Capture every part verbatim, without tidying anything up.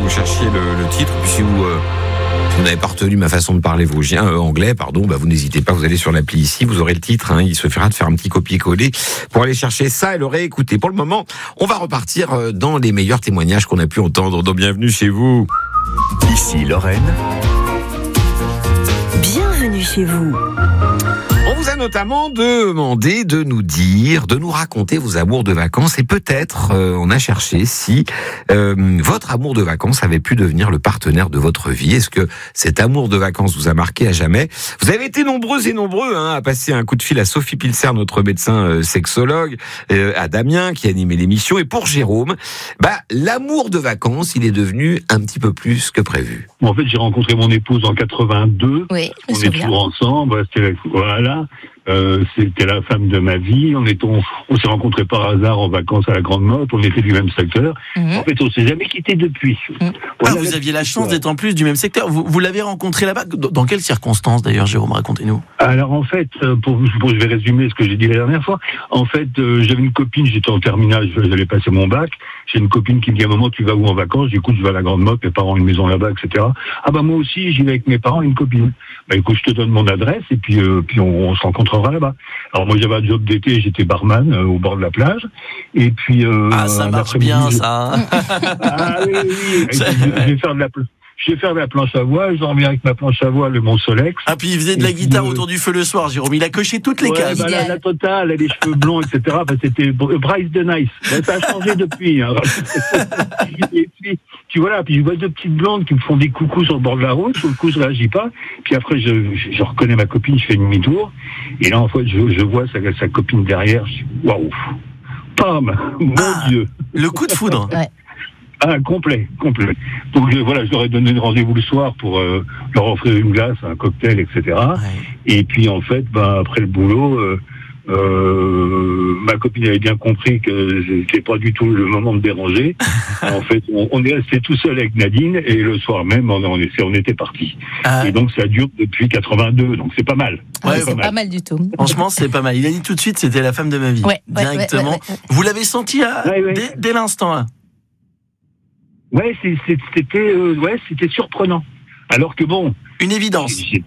vous cherchiez le, le titre. Puis si vous, euh, vous n'avez pas retenu ma façon de parler vosgien, euh, anglais, pardon, bah vous n'hésitez pas, vous allez sur l'appli ici, vous aurez le titre. Hein, il suffira de faire un petit copier-coller pour aller chercher ça et le réécouter. Pour le moment, on va repartir dans les meilleurs témoignages qu'on a pu entendre. Donc bienvenue chez vous. Ici Lorraine. Bienvenue chez vous. On vous a notamment demandé de nous dire, de nous raconter vos amours de vacances et peut-être euh, on a cherché si euh, votre amour de vacances avait pu devenir le partenaire de votre vie. Est-ce que cet amour de vacances vous a marqué à jamais? Vous avez été nombreux et nombreux hein, à passer un coup de fil à Sophie Pilser, notre médecin euh, sexologue, euh, à Damien qui animait l'émission, et pour Jérôme, bah l'amour de vacances, il est devenu un petit peu plus que prévu. En fait, j'ai rencontré mon épouse en quatre-vingt-deux. Oui, je me on est souviens. toujours ensemble. C'était, voilà, euh, c'était la femme de ma vie. On est, on, on s'est rencontrés par hasard en vacances à la Grande Motte. On était du même secteur. Mmh. En fait, on s'est jamais quittés depuis. Mmh. Voilà, Ah, vous aviez la chance d'être en plus du même secteur. Vous, vous l'avez rencontré là-bas. Dans quelles circonstances d'ailleurs, Jérôme, racontez-nous. Alors en fait, pour, pour, je vais résumer ce que j'ai dit la dernière fois. En fait, euh, j'avais une copine, j'étais en terminale, j'allais passer mon bac. J'ai une copine qui me dit à un moment, tu vas où en vacances? J'écoute, je vais à la Grande Motte, mes parents ont une maison là-bas, et cetera. Ah bah moi aussi, j'y vais avec mes parents et une copine. Bah écoute, je te donne mon adresse et puis euh, puis on, on se rencontrera là-bas. Alors moi j'avais un job d'été, j'étais barman euh, au bord de la plage. Et puis euh, Ah, ça marche bien, je... ça. Hein. Ah oui, oui, oui. Je, je vais faire de la pl- je vais faire de la planche à voile. J'en reviens avec ma planche à voile, mon Solex. Ah, puis il faisait de la Et guitare puis, euh... autour du feu le soir, Jérôme. Il a coché toutes les ouais, cases. bah, la, la totale, les cheveux blonds, et cetera. Bah, c'était Bryce de Nice. Bah, ça a changé depuis. Hein. Et puis, tu vois là, puis je vois deux petites blondes qui me font des coucous sur le bord de la route. Sur le coup, je réagis pas. Puis après, je, je, je reconnais ma copine, je fais demi-tour. Et là, en fait, je, je vois sa, sa copine derrière. Je dis, waouh, pam, mon Ah, Dieu. Le coup de foudre. Ouais. Ah, complet, complet. Donc je, voilà, je leur ai donné rendez-vous le soir pour euh, leur offrir une glace, un cocktail, et cetera. Ouais. Et puis en fait, ben après le boulot, euh, euh, ma copine avait bien compris que c'était pas du tout le moment de déranger. En fait, on, on est resté tout seul avec Nadine et le soir même, on, on, on était partis. Ah, Et donc ça dure depuis quatre-vingt-deux, donc c'est pas mal. Ah, Ouais, c'est pas pas mal. mal du tout. franchement, c'est pas mal. Il a dit tout de suite, c'était la femme de ma vie. Ouais, ouais, directement. ouais, ouais, ouais. Vous l'avez senti à- Ouais, ouais. Dès, dès l'instant. Là. Ouais, c'est, c'est, c'était, euh, ouais, c'était surprenant. Alors que bon. Une évidence. J'ai-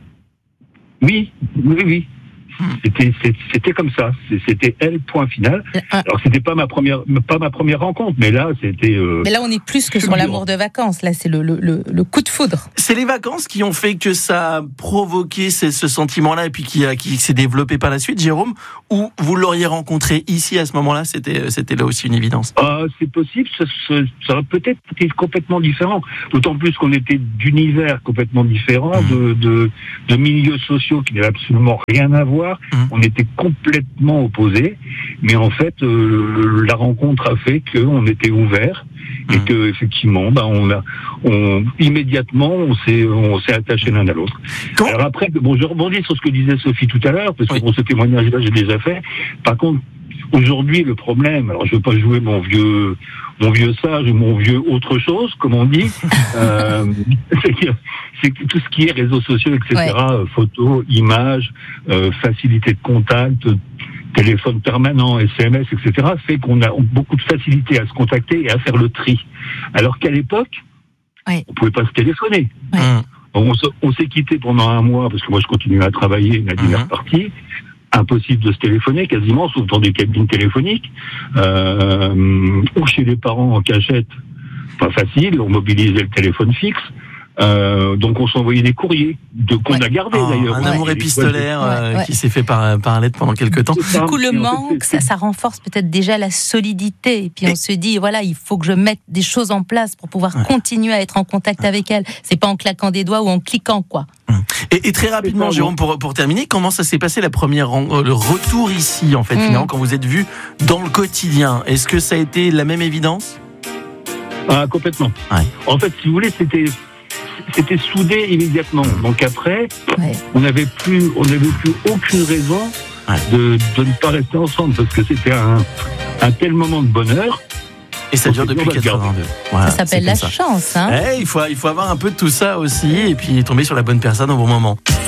Oui, oui, oui. C'était, c'est- c'était comme ça. C'est- C'était elle, point final. Ah, Alors c'était pas ma première, pas ma première rencontre, mais là c'était. Euh, Mais là, on est plus que sur fulgurant. l'amour de vacances. Là, c'est le, le, le, le coup de foudre. C'est les vacances qui ont fait que ça a provoqué ce, ce sentiment-là et puis qui, a, qui s'est développé par la suite, Jérôme, ou vous l'auriez rencontré ici à ce moment-là, c'était, c'était là aussi une évidence. Ah, c'est possible. Ça, ça, ça aurait peut-être été complètement différent. D'autant plus qu'on était d'univers complètement différents, Mmh. de, de, de milieux sociaux qui n'avaient absolument rien à voir. Mmh. On était complètement opposés. Mais en fait, euh, la rencontre a fait qu'on était ouverts. Et Mmh. que effectivement, bah, on a, on immédiatement, on s'est, on s'est attaché l'un à l'autre. Quand- Alors après, bon, je rebondis sur ce que disait Sophie tout à l'heure, parce que Oui. pour ce témoignage-là, j'ai déjà fait. Par contre, aujourd'hui, le problème, alors je veux pas jouer mon vieux, mon vieux sage ou mon vieux autre chose, comme on dit, euh, c'est, que, c'est que tout ce qui est réseaux sociaux, et cetera, euh, photos, images, euh, facilité de contact, téléphone permanent, S M S, et cetera, fait qu'on a beaucoup de facilité à se contacter et à faire le tri. Alors qu'à l'époque, Ouais. on pouvait pas se téléphoner. Ouais. Mmh. On, se- on s'est quitté pendant un mois parce que moi je continuais à travailler, Nadine Mhm. est repartie. Impossible de se téléphoner quasiment, sauf dans des cabines téléphoniques euh, ou chez les parents en cachette. Pas facile, on mobilisait le téléphone fixe. Euh, donc on s'envoyait des courriers de, qu'on Ouais. a gardés Oh, d'ailleurs. un Ouais. amour Et- épistolaire euh, Ouais, ouais. qui s'est fait par, par lettre pendant quelques temps. C'est ça. Du coup, le Et en fait, manque, c'est- ça, ça renforce peut-être déjà la solidité. Et puis, on Et- se dit, voilà, il faut que je mette des choses en place pour pouvoir Ouais. continuer à être en contact avec elle. C'est pas en claquant des doigts ou en cliquant, quoi. Et, et très rapidement, C'est ça, Jérôme, pour, pour terminer, comment ça s'est passé la première ren- euh, le retour ici, en fait, Mmh. finalement, quand vous êtes vus dans le quotidien? Est-ce que ça a été la même évidence? Ah, complètement. Ouais. En fait, si vous voulez, c'était c'était soudé immédiatement. Donc après, Ouais. on n'avait plus, on n'avait plus aucune raison Ouais. de, de ne pas rester ensemble parce que c'était un, un tel moment de bonheur. Et ça Donc, dure c'est depuis dur de le garder. quatre-vingt-deux. Voilà, Ça s'appelle c'est la comme ça. chance, hein. Eh, il faut, il faut avoir un peu de tout ça aussi et puis tomber sur la bonne personne au bon moment.